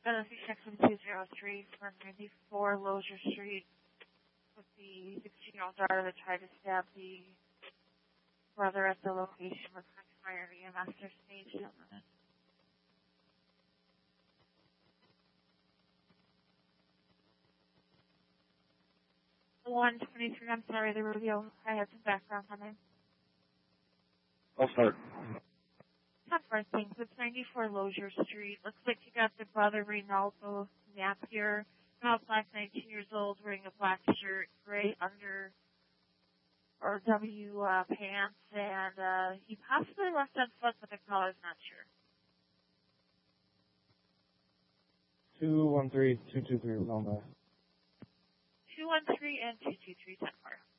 Benefit section 203 for 94 Lozier Street with the 16-year-old daughter that tried to stab the brother at the location with fire EMS stage. 123, I'm sorry, the rodeo. I had some background on it. I'll start. Not first things. It's 94 Lozier Street. Looks like you got the brother Reynaldo Napier, about black, 19 years old, wearing a black shirt, gray under or W pants, and he possibly left on foot, but the color's not sure. 213-223 was on there. 213 and 223 10-4.